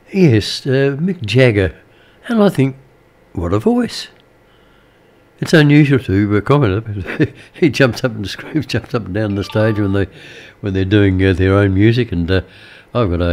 Yes, Mick Jagger. And I think, what a voice. It's unusual to comment it. He jumps up and screams, jumps up and down the stage when they're doing their own music. And I've got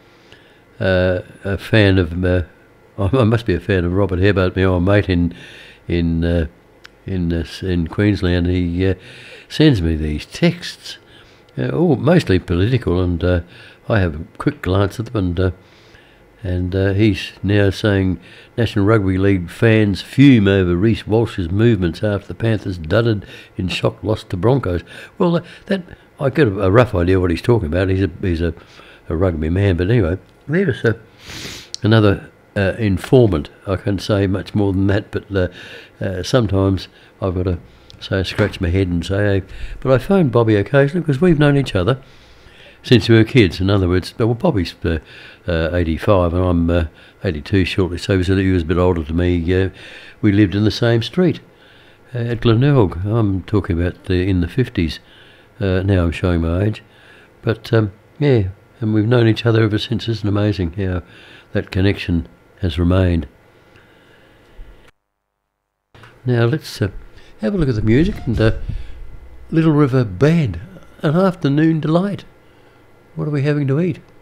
a fan of. I must be a fan of Robert Hebert, my old mate in Queensland. He sends me these texts, all mostly political, and I have a quick glance at them, and he's now saying National Rugby League fans fume over Reece Walsh's movements after the Panthers dudded in shock loss to Broncos. Well, that I get a rough idea what he's talking about. He's a rugby man, but anyway, there's another informant. I can't say much more than that, but sometimes I've got to scratch my head and say, hey, but I phone Bobby occasionally because we've known each other since we were kids. In other words, well, Bobby's 85 and I'm 82 shortly, so he was a bit older than me. We lived in the same street at Glenelg. I'm talking about in the 50s. Now I'm showing my age. But, yeah, and we've known each other ever since. Isn't it amazing how that connection has remained? Now let's have a look at the music and Little River Band, An Afternoon Delight. What are we having to eat?